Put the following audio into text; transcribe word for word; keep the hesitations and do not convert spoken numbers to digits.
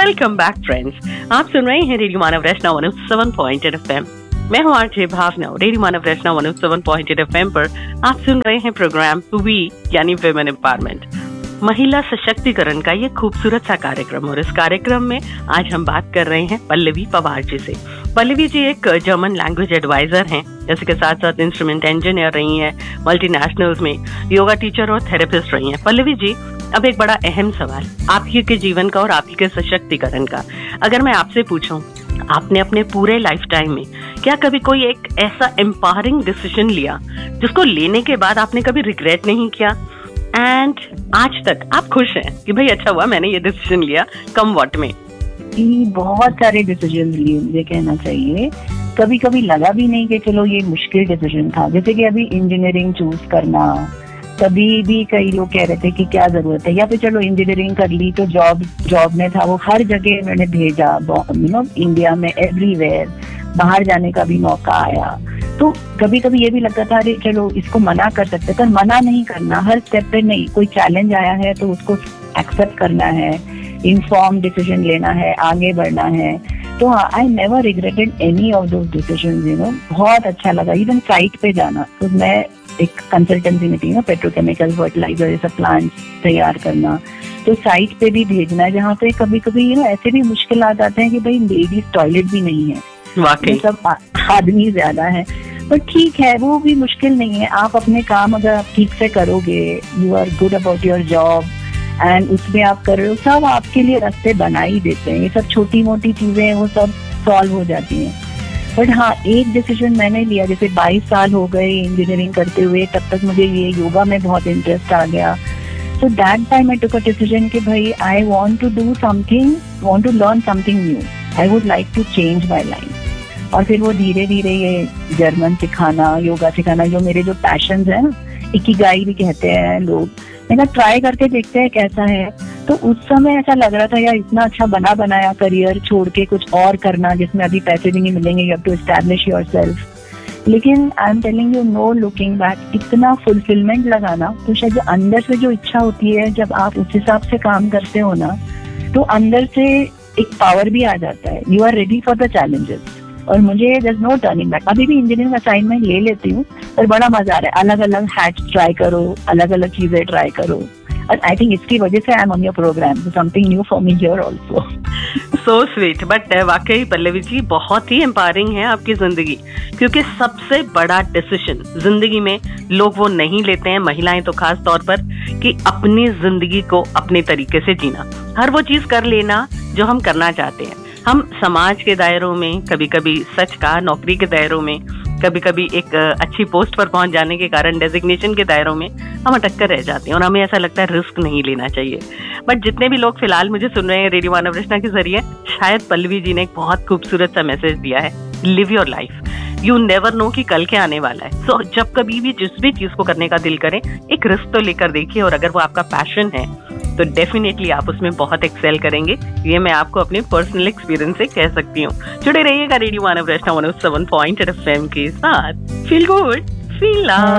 Welcome back friends. आप सुन रहे हैं रेडियो मानव रचना one O seven point eight F M. मैं हूँ आरजे भावना। रेडियो मानव रचना one O seven point eight F M पर आप सुन रहे हैं प्रोग्राम वी यानी विमेन एम्पावरमेंट, महिला सशक्तिकरण का ये खूबसूरत सा कार्यक्रम। और इस कार्यक्रम में आज हम बात कर रहे हैं पल्लवी पवार जी से। पल्लवी जी एक जर्मन लैंग्वेज एडवाइजर हैं, जैसे के साथ साथ इंस्ट्रूमेंट इंजीनियर रही हैं, मल्टीनेशनल्स में योगा टीचर और थेरेपिस्ट रही हैं। पल्लवी जी, अब एक बड़ा अहम सवाल आप ही के जीवन का और आप ही के सशक्तिकरण का। अगर मैं आपसे पूछूं, आपने अपने पूरे लाइफ टाइम में क्या कभी कोई एक ऐसा एम्पावरिंग डिसीजन लिया जिसको लेने के बाद आपने कभी रिग्रेट नहीं किया एंड आज तक आप खुश हैं कि भाई अच्छा हुआ मैंने ये डिसीजन लिया कम वॉट में? बहुत सारे डिसीजन लिए मुझे कहना चाहिए। कभी कभी लगा भी नहीं कि चलो ये मुश्किल डिसीजन था, जैसे कि अभी इंजीनियरिंग चूज करना। तभी भी कई लोग कह रहे थे कि क्या जरूरत है, या फिर चलो इंजीनियरिंग कर ली तो जॉब जॉब में था, वो हर जगह मैंने भेजा, यू नो इंडिया में एवरीवेयर, बाहर जाने का भी मौका आया। तो कभी कभी ये भी लगता था अरे चलो इसको मना कर सकते, पर मना नहीं करना, हर स्टेप पे नहीं। कोई चैलेंज आया है तो उसको एक्सेप्ट करना है, इन्फॉर्म डिसीजन लेना है, आगे बढ़ना है। तो हाँ, I never regretted any of those decisions, you know. बहुत अच्छा लगा इवन साइट पे जाना। तो मैं एक कंसल्टेंसी में थी ना, पेट्रोकेमिकल, फर्टिलाइजर, जैसा प्लांट तैयार करना, तो साइट पे भी भेजना है जहाँ पे कभी कभी यू नो ऐसे भी मुश्किल आ जाते हैं कि भाई लेडीज टॉयलेट भी नहीं है, वाकई सब आदमी ज्यादा है। पर ठीक है, वो भी मुश्किल नहीं है। आप अपने काम अगर आप ठीक से करोगे, you are good about your job and उसमें आप कर रहे हो, सब आपके लिए रास्ते बना ही देते हैं। ये सब छोटी मोटी चीजें वो सब सॉल्व हो जाती हैं। बट हाँ, एक डिसीजन मैंने लिया, जैसे बाईस साल हो गए इंजीनियरिंग करते हुए, तब तक मुझे ये योगा में बहुत इंटरेस्ट आ गया। So that time I took a decision कि भाई I want to do something, want to learn something new, I would like to change my life. और फिर वो धीरे धीरे ये जर्मन सिखाना, योगा सिखाना, जो मेरे जो पैशंस है ना, इकिगाई भी कहते हैं लोग, मैंने ट्राई करके देखते हैं कैसा है। तो उस समय ऐसा लग रहा था यार इतना अच्छा बना बनाया करियर छोड़ के कुछ और करना जिसमें अभी पैसे भी नहीं मिलेंगे, you have to establish yourself. लेकिन I am telling you, no looking back, इतना फुलफिलमेंट लगाना। तो शायद जो अंदर से जो इच्छा होती है, जब आप उस हिसाब से काम करते हो ना, तो अंदर से एक पावर भी आ जाता है, you are ready for the challenges. और मुझे there is no turning back. अभी भी इंजीनियरिंग असाइनमेंट ले लेती हूँ, पर बड़ा मजा आ रहा है। अलग अलग हैट्स ट्राई करो, अलग अलग चीजें ट्राई करो। और आई थिंक इसकी वजह से I am on your programme, something new for me here also. So sweet. But वाकई पल्लवी जी बहुत ही एम्पावरिंग है आपकी जिंदगी, क्योंकि सबसे बड़ा डिसीजन जिंदगी में लोग वो नहीं लेते हैं, महिलाएं तो खास तौर पर, कि अपनी जिंदगी को अपने तरीके से जीना, हर वो चीज कर लेना जो हम करना चाहते हैं। हम समाज के दायरों में, कभी कभी सच का नौकरी के दायरों में, कभी कभी एक अच्छी पोस्ट पर पहुंच जाने के कारण डेजिग्नेशन के दायरों में हम अटक कर रह जाते हैं और हमें ऐसा लगता है रिस्क नहीं लेना चाहिए। बट जितने भी लोग फिलहाल मुझे सुन रहे हैं रेडियो मानव रचना के जरिए, शायद पल्लवी जी ने एक बहुत खूबसूरत सा मैसेज दिया है, live your life, you never know कि कल क्या आने वाला है। सो so, जब कभी भी जिस भी चीज को करने का दिल करे, एक रिस्क तो लेकर देखिए, और अगर वो आपका पैशन है तो डेफिनेटली आप उसमें बहुत एक्सेल करेंगे। ये मैं आपको अपने पर्सनल एक्सपीरियंस से कह सकती हूँ। जुड़े रहिएगा रेडियो मानव रचना one O seven point eight F M के साथ। Feel good, feel love.